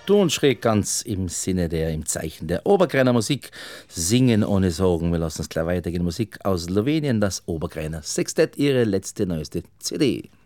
Ton schräg ganz im Zeichen der Oberkreiner Musik. Singen ohne Sorgen. Wir lassen es gleich weitergehen. Musik aus Slowenien, das Oberkreiner Sextett, ihre letzte, neueste CD.